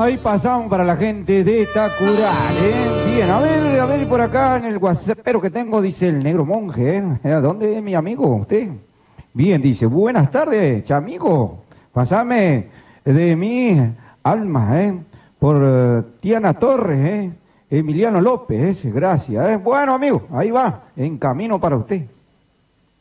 ahí pasamos para la gente de Tacural, ¿eh? Bien, a ver por acá en el WhatsApp, pero que tengo, dice el negro monje, ¿eh? ¿Dónde es mi amigo? ¿Usted? Bien, dice, buenas tardes, chamigo. Pasame de mi alma, ¿eh? Por Tiana Torres, ¿eh? Emiliano López, gracias, ¿eh? Bueno, amigo, ahí va, en camino para usted.